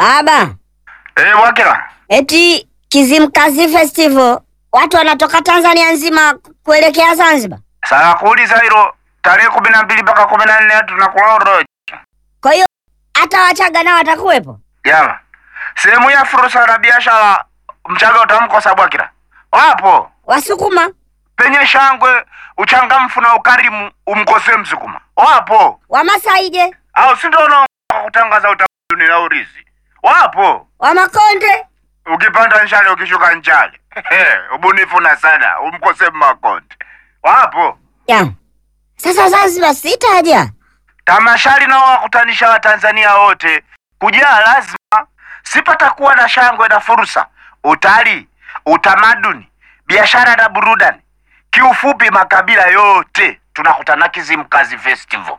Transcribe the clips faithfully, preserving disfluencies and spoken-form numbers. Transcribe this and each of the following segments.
Baba. Eh, Wakila. Eti Kizimkazi Festival watu wanatoka Tanzania nzima kuelekea Zanzibar. Sasa kuuliza hilo tarehe kumi na mbili mpaka kumi na nne tunakuwa roho. Kwa hiyo hata Wachaga nao watakuwepo. Yama. Sehemu ya fursa na biashara Mchaga utamkosa Wakila. Wapo. Wasukuma Penye shangwe, uchangamfu na ukarimu umkose Msukuma. Wapo. Wamasai je? Au si ndio kutangaza utamaduni na urithi. Wapo. Wamakonde Ukipanda nchale ukishuka nchale. Ubunifu na sana umkose Makonde. Wapo. Ya. Sasa Zanzibar sitaja. Tamashari na wakutanisha wa Tanzania wote. Kujaa lazima. Sipata kuwa na shangwe na fursa. Utalii, utamaduni, biashara na burudani. Kiufupi makabila yote tunakutana Kizimkazi Festival.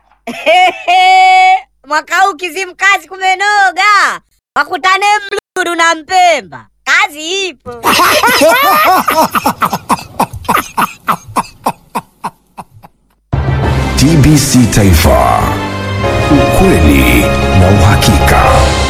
Mwaka huu Kizimkazi kumenoga. Wakutane Mlulu na Mpemba. Kazi ipo. T B C Taifa, ukweli na uhakika.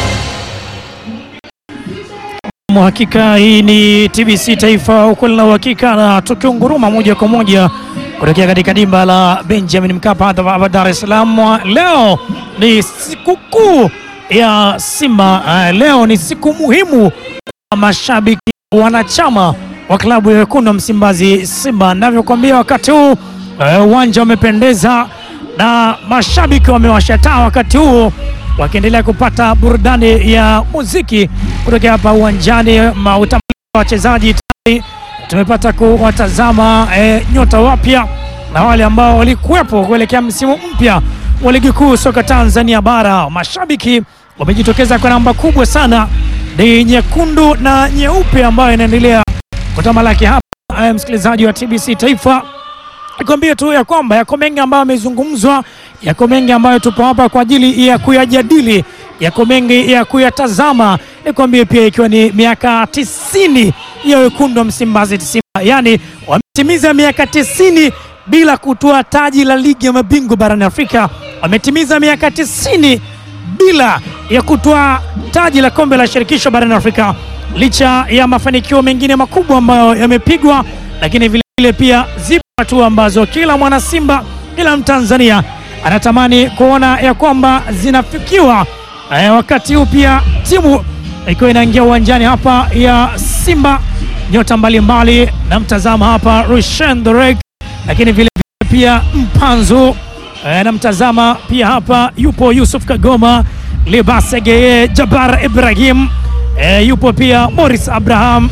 Hakika hii ni T B C Taifa, ukweli na uhakika, na tukiunguruma moja kwa moja kutokea katika dimba la Benjamin Mkapa hapa Dar es Salaam. Leo ni sikukuu ya Simba. Uh, leo ni siku muhimu kwa mashabiki wanachama wa klabu ya wekundu wa Msimbazi Simba. Navyokuambia wakati huu uwanja uh, umependeza na mashabiki wamewashataa wakati huu wakiendelea kupata burudani ya muziki kutoka hapa uwanjani. Utambulisho wa wachezaji tayari tumepata kuwatazama e, nyota wapya na wale ambao walikuwepo kuelekea msimu mpya wa ligi kuu soka Tanzania bara. Mashabiki wamejitokeza kwa namba kubwa sana, ni nyekundu na nyeupe ambayo inaendelea kutamalaki hapa. E, msikilizaji wa T B C Taifa, nikwambie tu ya kwamba yako mengi ambayo yamezungumzwa, yako mengi ambayo tupo hapa kwa ajili ya kuyajadili, yako mengi ya kuyatazama. Nikwambie pia ikiwa ni miaka tisini ya wekundu wa Msimbazi Simba, yani wametimiza miaka tisini bila kutoa taji la ligi ya mabingwa barani Afrika, wametimiza miaka tisini bila ya kutoa taji la kombe la shirikisho barani Afrika, licha ya mafanikio mengine makubwa ambayo yamepigwa, lakini vile vile pia zipo hatua ambazo kila mwana Simba, kila Mtanzania anatamani kuona ya kwamba zinafikiwa. E, wakati huu pia timu ikiwa inaingia uwanjani hapa ya Simba, nyota mbalimbali na mtazama hapa Rushen Derek, lakini vile vile pia Mpanzu, e, na mtazama pia hapa yupo Yusuf Kagoma, Libasege, Jabar Ibrahim, e, yupo pia Morris Abraham,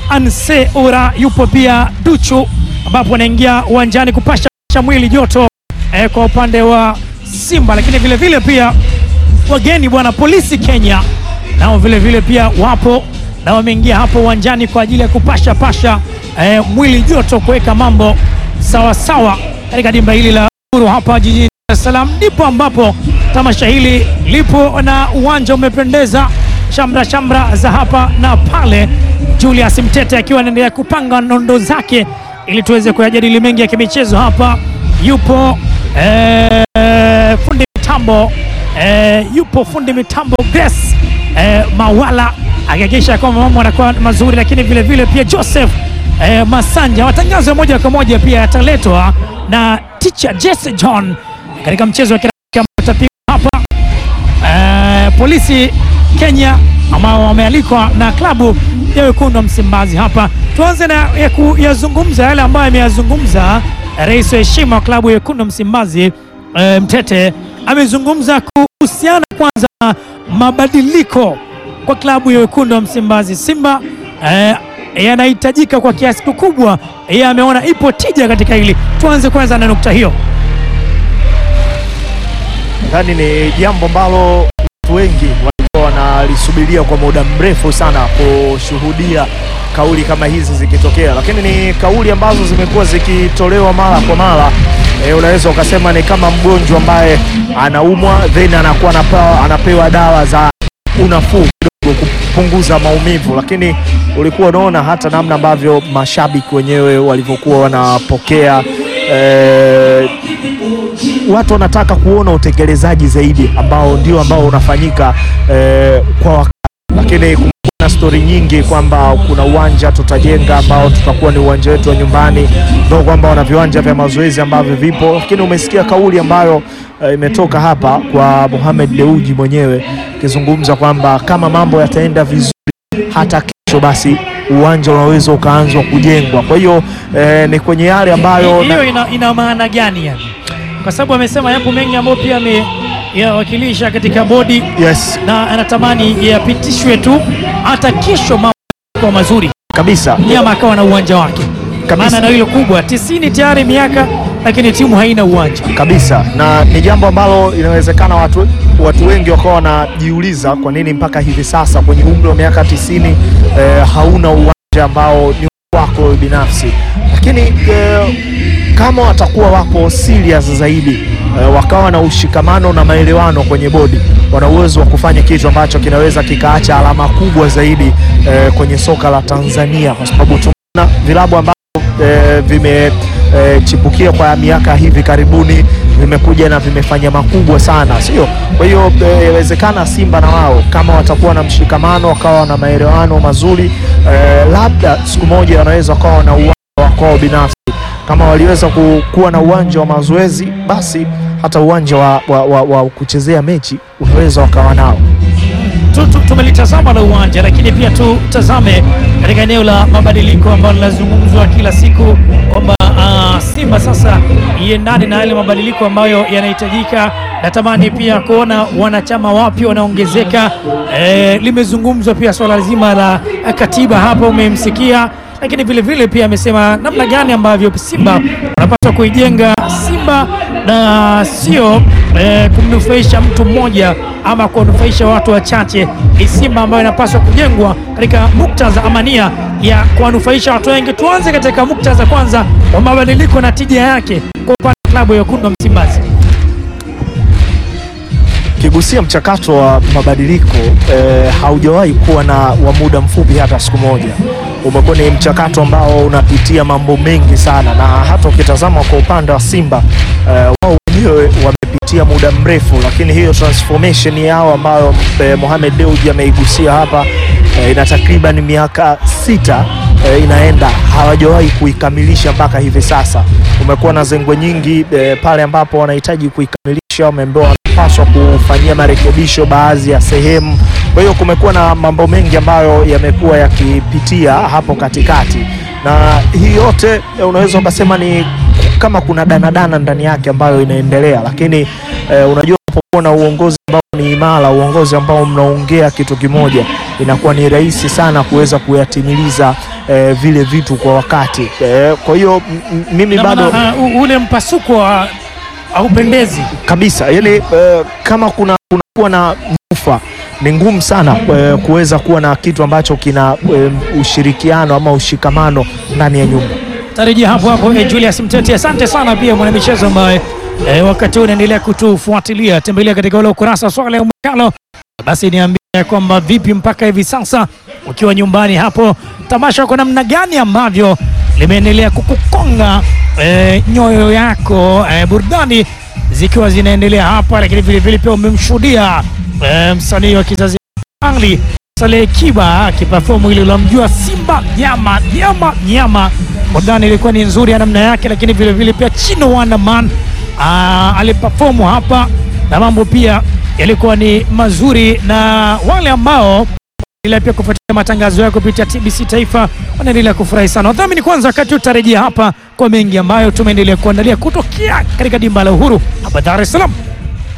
Anse Ora, yupo pia Duchu, ambapo anaingia uwanjani kupasha mwili joto e, kwa upande wa Simba. Lakini vile vile pia wageni bwana Polisi Kenya nao vile vile pia wapo na wameingia hapo uwanjani kwa ajili ya kupasha pasha e, mwili joto, kuweka mambo sawa sawa katika dimba hili la Uhuru hapa jijini Dar es Salaam. Ndipo ambapo tamasha hili lipo na uwanja umependeza, shamra shamra za hapa na pale. Julius Mtete akiwa anaendelea kupanga nondo zake ili tuweze kuyajadili mengi ya kimichezo hapa. Yupo ee, fundi mitambo ee, yupo fundi mitambo Grace ee, Mawala akihakikisha kwamba mambo yanakuwa mazuri, lakini vile vile pia Joseph ee, Masanja. Matangazo moja kwa moja pia yataletwa na teacher Jesse John katika mchezo wa kirafiki utapigwa hapa ee, Polisi Kenya ambao wamealikwa na klabu ya wekundu wa Msimbazi hapa. Tuanze na ya kuyazungumza yale ambayo ameyazungumza rais wa heshima wa klabu ya wekundu wa Msimbazi e, Mtete. Amezungumza kuhusiana kwanza na mabadiliko kwa klabu ya wekundu wa Msimbazi Simba, e, yanahitajika kwa kiasi kikubwa. Yeye ameona ipo tija katika hili. Tuanze kwanza na nukta hiyo. Ndani ni jambo ambalo watu wengi walikuwa wanalisubiria kwa muda mrefu sana kushuhudia kauli kama hizi zikitokea, lakini ni kauli ambazo zimekuwa zikitolewa mara kwa mara. E, unaweza ukasema ni kama mgonjwa ambaye anaumwa then anakuwa anapewa, anapewa dawa za unafuu kidogo kupunguza maumivu, lakini ulikuwa unaona hata namna ambavyo mashabiki wenyewe walivyokuwa wanapokea. E, watu wanataka kuona utekelezaji zaidi ambao ndio ambao unafanyika e, kwa lakini kuna stori nyingi kwamba kuna uwanja tutajenga ambao tutakuwa ni uwanja wetu wa nyumbani, ndio kwamba wana viwanja vya mazoezi ambavyo vipo. Lakini umesikia kauli ambayo uh, imetoka hapa kwa Mohamed Dewji mwenyewe akizungumza kwamba kama mambo yataenda vizuri hata kesho basi uwanja unaweza ukaanzwa kujengwa. Kwa hiyo eh, ni kwenye yale ambayo hiyo ina, ina maana gani yani? Kwa sababu amesema yapo mengi ambayo pia ameyawakilisha katika bodi, yes, na anatamani yapitishwe tu hata kesho mambo kwa mazuri kabisa, Nyama akawa na uwanja wake kabisa. Maana na hilo kubwa tisini tayari miaka, lakini timu haina uwanja kabisa, na ni jambo ambalo inawezekana watu, watu wengi wakawa wanajiuliza kwa nini mpaka hivi sasa kwenye umri wa miaka tisini eh, hauna uwanja ambao ni wako binafsi. Lakini eh, kama watakuwa wako serious zaidi eh, wakawa na ushikamano na maelewano kwenye bodi, wana uwezo wa kufanya kitu ambacho kinaweza kikaacha alama kubwa zaidi eh, kwenye soka la Tanzania, kwa sababu tuna vilabu ambavyo E, vimechipukia e, kwa miaka hivi karibuni vimekuja na vimefanya makubwa sana, sio? Kwa hiyo inawezekana e, Simba na wao kama watakuwa na mshikamano, wakawa na maelewano mazuri, e, labda siku moja wanaweza kuwa na uwanja wao binafsi. Kama waliweza kuwa na uwanja wa mazoezi, basi hata uwanja wa, wa, wa, wa kuchezea mechi unaweza wakawa nao. Tumelitazama la uwanja, lakini pia tutazame katika eneo la mabadiliko ambalo linazungumzwa kila siku kwamba uh, Simba sasa iendane na yale mabadiliko ambayo yanahitajika. Natamani pia kuona wanachama wapya wanaongezeka. E, limezungumzwa pia swala zima la katiba hapa, umemsikia, lakini vile vile pia amesema namna gani ambavyo Simba wanapaswa kuijenga Simba na sio e, kumnufaisha mtu mmoja ama kunufaisha watu wachache. Ni Simba ambayo inapaswa kujengwa katika muktadha amania ya kuwanufaisha watu wengi. Tuanze katika muktadha kwanza wa mabadiliko na tija yake kwa upande wa klabu ya Wekundu wa Msimbazi. Kigusia mchakato wa mabadiliko eh, haujawahi kuwa na wa muda mfupi hata siku moja. Umekuwa ni mchakato ambao unapitia mambo mengi sana, na hata ukitazama kwa upande wa Simba eh, wao wenyewe wamepitia muda mrefu, lakini hiyo transformation yao ambayo eh, Mohamed Dewji ameigusia hapa eh, ina takriban miaka sita eh, inaenda, hawajawahi kuikamilisha mpaka hivi sasa. Umekuwa na zengwe nyingi eh, pale ambapo wanahitaji kuikamilisha, wameambiwa wanapaswa kufanyia marekebisho baadhi ya sehemu. Kwa hiyo kumekuwa na mambo mengi ambayo yamekuwa yakipitia hapo katikati, na hii yote unaweza ukasema ni kama kuna danadana ndani yake ambayo inaendelea. Lakini eh, unajua unapokuwa na uongozi ambao ni imara, uongozi ambao mnaongea kitu kimoja, inakuwa ni rahisi sana kuweza kuyatimiliza eh, vile vitu kwa wakati. Eh, kwa hiyo mimi na bado uh, ule mpasuko haupendezi kabisa. Yaani eh, kama kuna kunakuwa na nyufa, ni ngumu sana eh, kuweza kuwa na kitu ambacho kina eh, ushirikiano ama ushikamano ndani ya nyumba. Tarejea hapo hapo eh, Julius Mtete. Asante sana pia mwanamichezo ambaye eh, wakati unaendelea kutufuatilia, tembelea katika ule ukurasa wa Swala ya Mwakalo. Basi niambie kwamba vipi mpaka hivi sasa ukiwa nyumbani hapo, tamasha kwa namna gani ambavyo limeendelea kukukonga eh, nyoyo yako, eh, burudani zikiwa zinaendelea hapa, lakini vile vile pia umemshuhudia eh, msanii wa kizazi Angli Saleh Kiba akiperform ile unamjua Simba nyama nyama nyama. Burudani ilikuwa ni nzuri ya namna yake, lakini vile vile pia Chino Wonderman aliperform hapa na mambo pia yalikuwa ni mazuri, na wale ambao ila pia kufuatilia matangazo yako kupitia T B C Taifa wanaendelea kufurahi sana. Wadhamini kwanza, wakati utarejea hapa kwa mengi ambayo tumeendelea kuandalia kutokea katika dimba la Uhuru hapa Dar es Salaam.